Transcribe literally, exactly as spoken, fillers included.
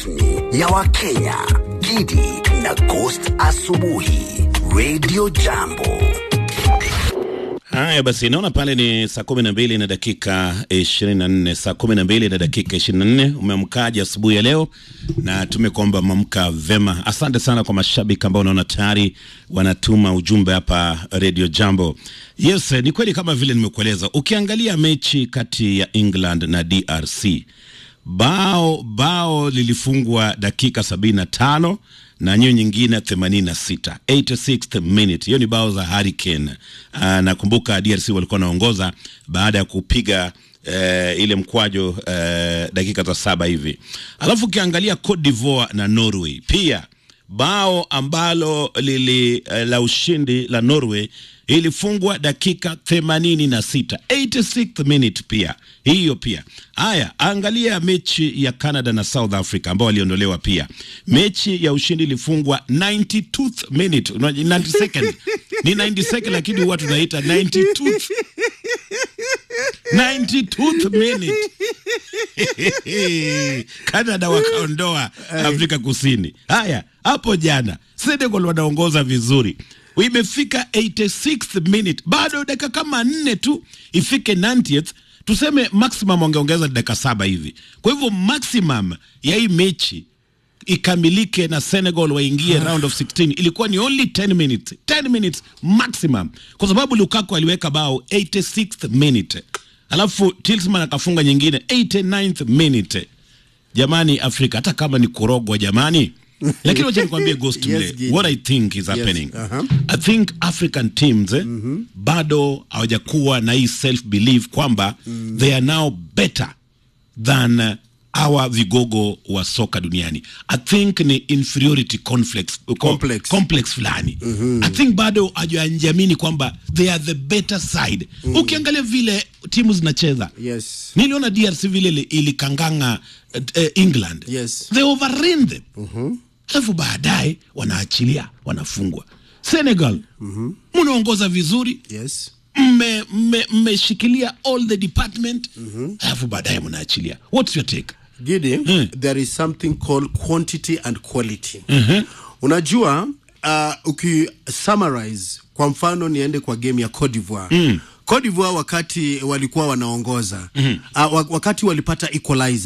rasmi ya Wakenya, Gidi na Ghost Asubuhi Radio Jambo. Haya basi, naona pale ni saa kumi na mbili na dakika ishirini na nne, saa kumi na mbili na dakika ishirini na nne. Umeamkaje asubuhi ya leo? Na tumekomba mamka vema. Asante sana kwa mashabiki ambao naona tayari wanatuma ujumbe hapa Radio Jambo. Yes, ni kweli kama vile nimekueleza, ukiangalia mechi kati ya England na D R C, bao bao lilifungwa dakika sabini na tano na nyo nyingine themanini na sita, eighty-sixth minute. Hiyo ni bao za Harry Kane. Uh, nakumbuka D R C walikuwa naongoza baada ya kupiga uh, ile mkwajo uh, dakika za saba hivi. Alafu ukiangalia Cote d'Ivoire na Norway, pia bao ambalo lili uh, la ushindi la Norway ilifungwa dakika themanini na sita, eighty-sixth minute pia. Hiyo pia. Haya, angalia mechi ya Canada na South Africa ambao waliondolewa pia. Mechi ya ushindi ilifungwa ninety-second minute, ninety second. Ni ninety second lakini watu tunaita ninety-two. ninety-second minute. Canada wakaondoa Afrika Kusini. Haya, hapo jana Senegal wanaongoza vizuri. Imefika eighty-sixth minute, bado dakika kama nne tu ifike ninetieth. Tuseme maximum wangeongeza dakika saba hivi. Kwa hivyo maximum ya hii mechi ikamilike na Senegal waingie round of sixteen ilikuwa ni only ten minutes. ten minutes maximum. Kwa sababu Lukaku aliweka bao eighty-sixth minute. Alafu Tielemans akafunga nyingine eighty-ninth minute. Jamani Afrika, hata kama ni kurogwa jamani. Lakini wacha nikwambie Ghost mle, yes, what I think is happening. Yes, uh-huh. I think African teams eh, mm-hmm. bado hawajakuwa na hii self belief kwamba mm. they are now better than uh, our vigogo wa soka duniani. I think ni inferiority complex complex, complex fulani. Mm-hmm. I think bado hawajaamini kwamba they are the better side. Mm. Ukiangalia vile timu zinacheza. Yes. Niliona D R C vile ilikanganga uh, uh, England. Yes. They overran them. Mhm. Alafu baadaye wanaachilia, wanafungwa. Senegal, mm-hmm. munaongoza vizuri. Yes. Mme, mme, mmeshikilia all the department. Mm-hmm. Alafu baadaye munaachilia. What's your take? Gidi, mm. there is something called quantity and quality. Mm-hmm. Unajua, uh, uki summarize, kwa mfano niende kwa game ya Cote d'Ivoire. Mm. Cote d'Ivoire wakati walikuwa wanaongoza. Mm-hmm. uh, wakati walipata equalizer.